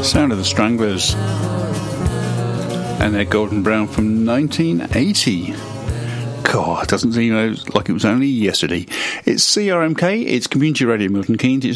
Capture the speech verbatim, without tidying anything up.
Sound of the Stranglers and their Golden Brown from nineteen eighty. God, it doesn't seem like it was only yesterday. It's C R M K, it's Community Radio Milton Keynes. It's